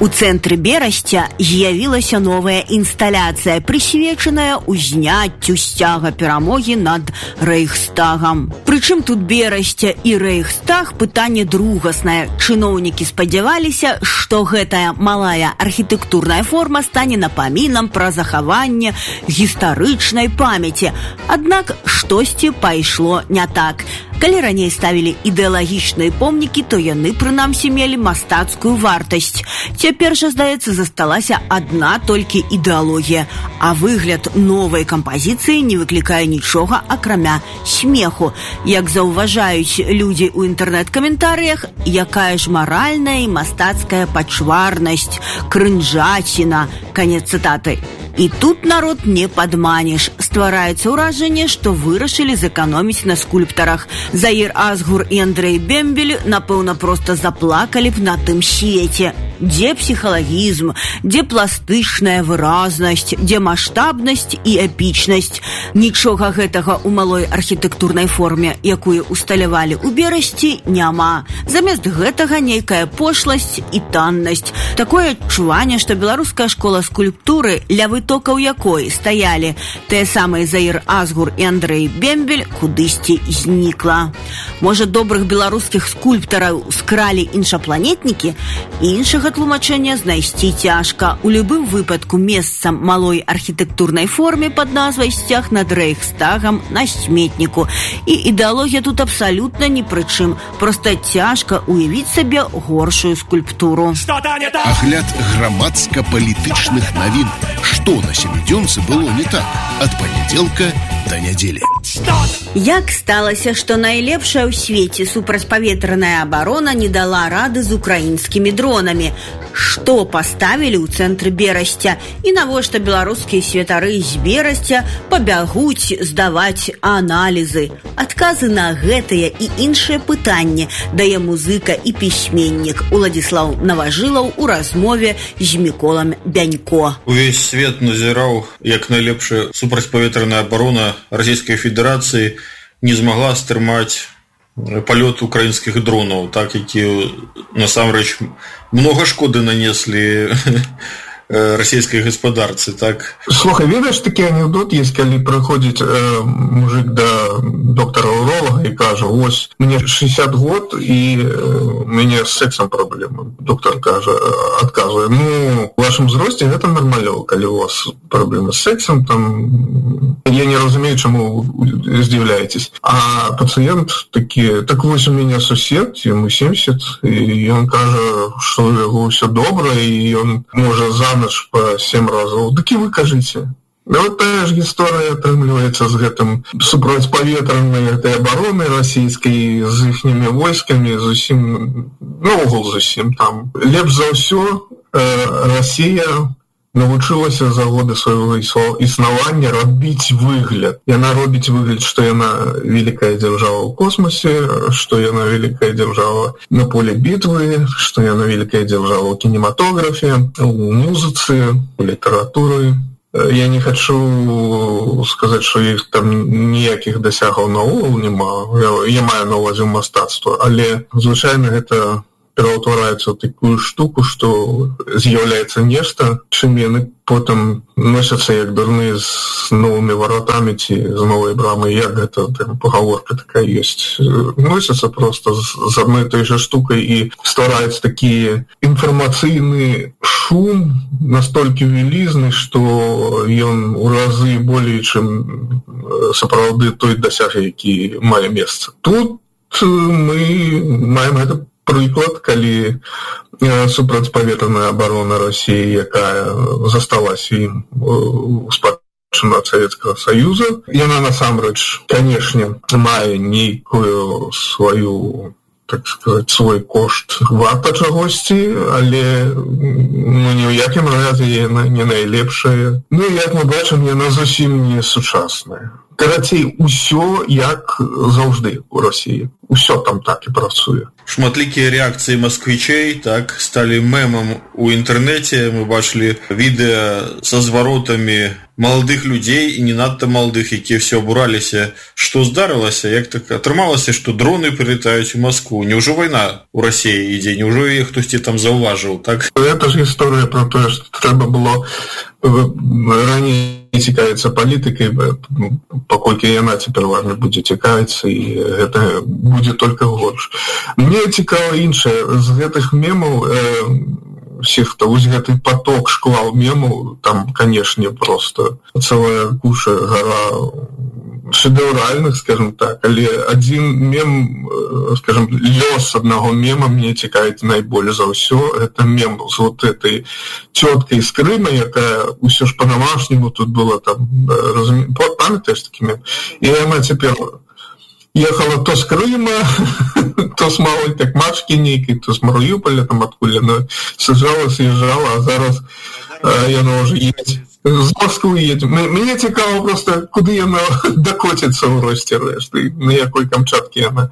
У цэнтры Берасця з'явілася новая інсталяцыя, прысвечаная ўзняццю сцяга перамогі над Рэйхстагам. Прычым тут Берасця і Рэйхстаг пытанне другаснае. Чыноўнікі спадзяваліся, што гэтая малая архітэктурная форма стане напамінам пра захаванне гістарычнай памяці. Аднак штосьці пайшло не так. Калі раней ставілі ідэалагічныя помнікі, то яны, прынамсі, мелі мастацкую вартасць. Цяпер жа, здаецца, засталася адна толькі ідэалогія, а выгляд новай кампазіцыі не выклікае нічога, акрамя смеху. Як заўважаюць людзі ў інтэрнэт-каментарыях, якая ж маральная і мастацкая пачварнасць, крынжаціна. Канец цытаты. І тут народ не падманеш. Ствараецца ўражанне, што вырашылі зэканоміць на скульптарах. Заір Азгур і Андрэй Бембель, напэўна, проста заплакалі б на тым свеце. Дзе псіхалагізм, дзе пластычная выразнасць, дзе маштабнасць і эпічнасць. Нічога гэтага ў малой архітэктурнай форме, якую усталявалі ў Берасці, няма. Замест гэтага нейкая пошласць і таннасць. Такое адчуванне, што беларуская школа скульптуры, ля вытокаў якой стаялі тыя самыя Заір Азгур і Андрэй Бембель, кудысьці знікла. Можа, добрых беларускіх скульптараў скралі іншапланетнікі? Іншага тлумачэння знайсці цяжка. У любым выпадку месцам малой архітэктурнай форме пад назвай сцяг над Рэйхстагам на сметніку. І ідэалогія тут абсалютна ні пры чым. Проста цяжка уявіць сабе горшую скульптуру. Агляд грамадска-палітычных навін. Што на сямідзёнцы было не так ад панядзелка да нядзелі. Як сталася, што найлепшая ў свеце супрацьпаветраная абарона не дала рады з украінскімі дронамі? Што паставілі ў цэнтры Берасця? І навошта беларускія святары з Берасця пабягуць здаваць аналізы? Адказы на гэтыя і іншыя пытанні дае музыка і пісьменнік Уладзіслаў Наважылаў у размове з Міколам Бянько. Увесь свет назіраў, як найлепшая супрацьпаветраная абарона Расійскай Федэрацыі не змагла стрымаць палёт украінскіх дронаў, так, які насамрэч многа шкоды нанеслі расійскай гаспадарцы, так. Слухай, ведаеш, такі анекдот есть, калі прыходзіць мужик да доктара-уролага і кажа: вось, мне 60 год і мяне з сексам праблемы. Доктор адказвае: ну, у вашым узросце гэта нармалёва, калі у вас праблемы з сексам, там, я не разумею, чаму здзіўляецесь. А пацыент такі: так вось у мяне сусед, яму 70, і ён кажа, што у яго ўсё добра, і ён можа за ноч по 7 разоў. Так і вы кажыце. Вот тая ж гісторыя атрымліваецца з гэтым супрацьпаветранай гэтай абароны расійскай, з іхнімі войскамі, зусім, наогул зусім там. Лепш за ўсё Расія навучылася за годы свайго існавання рабіць выгляд. Яна робіць выгляд, што яна вялікая дзяржава ў космосе, што яна вялікая дзяржава на поле бітвы, што яна вялікая дзяржава ў кінематографе, у музыцы, у літаратуры. Я не хочу сказаць, што іх там ніякіх дасягаў наогул няма. Я маю на ўвазе мастацтва, але звычайна гэта пераўтвараецца ў такую штуку, што з'яўляецца нешта, чым яны потым носяцца як дурныя з новымі варатамі ці з новай брамай, як гэта там пагаворка такая ёсць. Носяцца проста з адной той жа штукай і ствараюць такі інфармацыйны шум настолькі вялізны, што ён у разы болей, чым сапраўды той дасяг, які мае месца. Тут мы маем гэта прыклад, калі супрацьпаветраная абарона Расіі, якая засталася ім у спадчыну ад Савецкага Саюза, яна насамрэч, канешне, мае нейкую сваю, так сказаць, свой кошт варта чагосьці, але ні ў якім разе яна не найлепшая. Ну і як мы бачым, яна зусім не сучасная. Карацей, усё як заўжды ў Расіі. Усё там так і працуе. Шматлікія рэакцыі масквічэй, так, сталі мемам у інтэрнэце. Мы бачылі відэа са зваротамі маладых людзей і не надта маладых, якія все абураліся, што здарылася, як так атрымалася, што дроны прылетаюць у Москву. Няўжо вайна ў Расіі ідзе, няўжо яе хтосьці там заўважыў, так? Это ж гісторыя про тое, што трэба было раней цікавіцца палітыкай, паколькі яна цяпер вами будзе цікавіцца, і гэта будзе толькі горш. Мне цікава іншае, з гэтых мемаў всех, то вось гэты поток, шквал мемаў, там, канешне, просто цэлая куша, гора шэдэўральных, скажем так, але адзін мем, скажем, лёс аднаго мема мне цікавіць найболей за ўсё. Это мем з вот этой цёткай з Крыма, якая ўсё ж па-домашняму тут была там, памятаеш такі мем? І яна цяпер ехала то з Крыма, то з малой так Машкі нейкай, то з Марыуполя, там адкуль яна саджала, съезжала, а зараз яна ўжо едзе. З Москвы едзе. Мне цікава просто, куды яна дакоціцца ў росце рэшты, на якой Камчаткі яна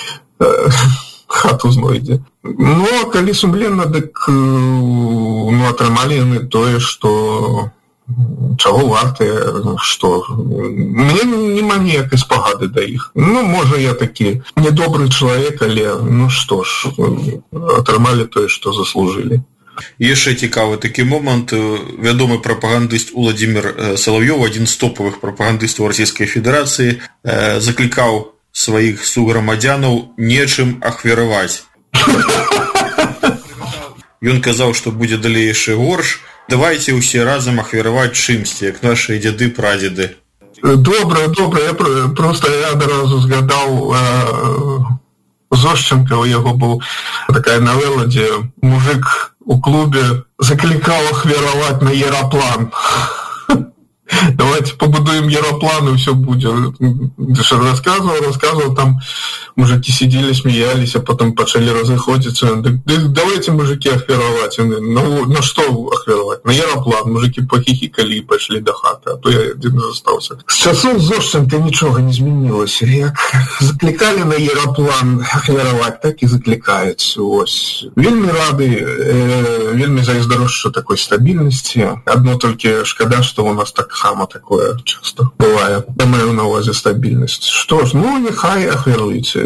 хату знойдзе. Ну, а калі сумленна, дык атрымалі яны тое, што чаго вартыя, што мне няма ніякай спагады да іх. Ну, можа, я такі недобры чалавек, але ну што ж, атрымалі тое, што заслужылі. Яшчэ цікавы такі момант. Вядомы прапагандыст Уладзімір Салаўёў, адзін з топавых прапагандыстаў Расійскай Федэрацыі, заклікаў сваіх суграмадзянаў нечым ахвяраваць. Ён казаў, што будзе далей яшчэ горш. Давайце ўсе разам ахвяраваць чымсьці, як нашыя дзяды, прадзеды. Добра. Я адразу згадаў Зошченка, у яго быў такая навела, дзе мужик у клубе заклікаў ахвяраваць на аэраплан. Давайте побудуем аэроплан, и все будет. Рассказывал, там мужики сидели, смеялись, а потом почали разыходиться. Давайте, мужики, ахвяровать. Ну, на что ахвяровать? На аэроплан. Мужики похихикали и пошли до хаты, а то я один остался. С часов Зошченка ничего не изменилось. Як закликали на аэроплан ахвяровать, так и закликают. Ось. Вельми рады, вельми зайздорожче такой стабильности. Одно только шкода, что у нас так само такое часто бывает. Я маю на увазе стабильность. Что ж, ну, нехай ахвяруйте.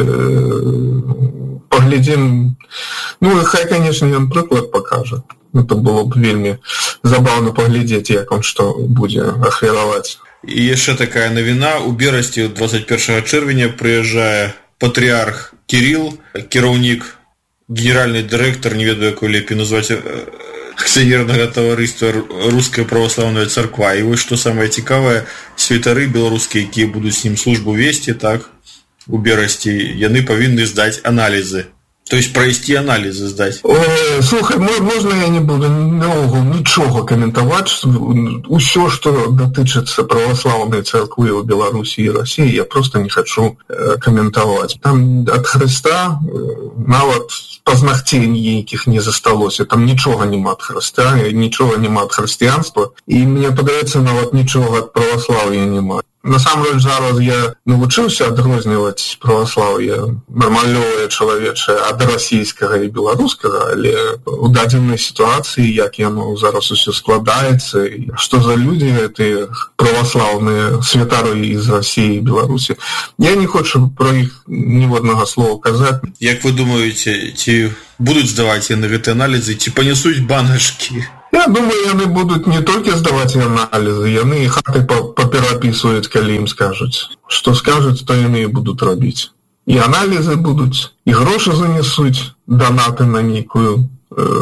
Поглядим. Ну, хай, конечно, ён прыклад покажет. Это было бы вельми забавно поглядеть, як он что будет ахвяровать. І яшчэ такая навіна. У Берасці 21 чэрвеня прыязджае патрыарх Кірыл, кіраўнік, генеральны дырэктар, не ведаю, якой лепей назваць, акцыянернага таварыства Руская праваслаўная царква. І вось што самае цікавае, святары беларускія, якія будуць з ім службу весці, так, у Берасці, яны павінны здаць аналізы. То есть пройти анализы сдать. Слухай, можно я не буду ничего комментовать. Все, что дотычется православной церкви в Беларуси и России, я просто не хочу комментовать. Там от Христа нават познахтей никаких не засталось. Там ничего нема от Христа, ничего нема от христианства. И мне подается, нават ничего от православия нема. Насамрэч, зараз я навучыўся адрозніваць праваслаўе нармалёвае чалавечае ад расійскага і беларускага, але ў дадзенай сітуацыі, як яно зараз усё складаецца, і што за людзі гэтыя праваслаўныя святары з Расіі і Беларусі, я не хочу про іх ніводнага слова казаць. Як вы думаеце, ці будуць здаваць яны гэтыя аналізы, ці панесуць баначкі? Я думаю, яны будуць не толькі здаваць аналізы, яны і хаты паперапісваюць, калі ім скажуць. Што скажуць, то яны і будуць рабіць. І аналізы будуць, і грошы занесуць, данаты на нейкую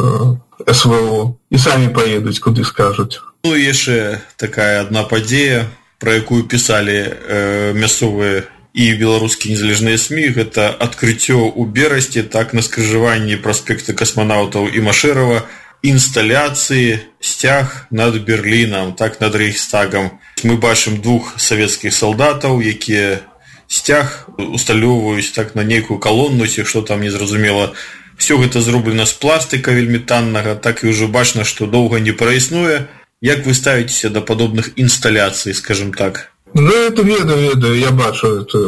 СВО, і самі паедуць, куды скажуць. Ну і яшчэ такая адна падзея, пра якую пісалі мясцовыя і беларускія незалежныя СМІ, гэта адкрыццё ў Берасці, так, на скрыжаванні праспекта Касманаўтаў і Машэрава, інсталяцыі сцяг над Берлінам, так, над Рейхстагам. Мы бачым двух савецкіх салдатаў, якія сцяг усталёўваюць, так, на нейкую калонну, ці што там незразумела. Всё гэта зроблена з пластыка вельмі таннага, так і ўжо бачна, што доўга не праіснуе. Як вы ставіцеся да падобных інсталяцый, скажем так? Ну, это ведаю, я бачу эту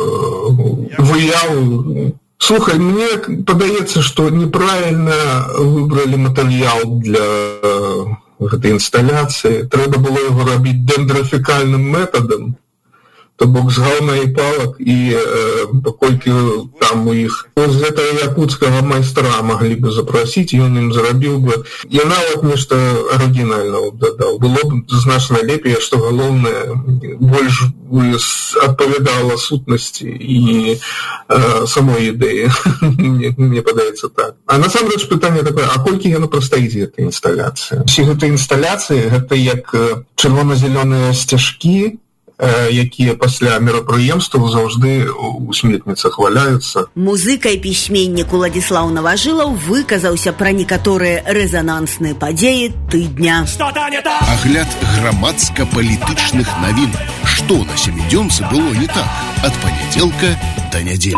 выяву. Слухай, мне падаецца, што неправільна выбралі матэрыял для гэтай інсталяцыі. Трэба было яго рабіць дендрафікальным метадам, то бок з гална і палак, і паколькі там у іх з гэтага якуцкага майстра маглі бы запрасіць, ён ім зрабіў бы. Я нават нешта арыгінальнага дадаў. Было б значна лепей, што галоўнае больш адпавядала сутнасці і самой ідэі. Мне падаецца так. А насамрэч пытанне такое, а колькі яно прастаіць гэта інсталяцыя? Усе гэтыя інсталяцыі, гэта як чырвона-зялёныя сцяжкі, якія пасля мерапрыемстваў заўжды у сметніцах валяюцца. Музыка і пісьменнік Уладзіслаў Наважылаў выказаўся пра некаторыя рэзанансныя падзеі тыдня. Агляд грамадска-палітычных навін. Што на сямідзёнцы было не так? Ад панядзелка да нядзелі.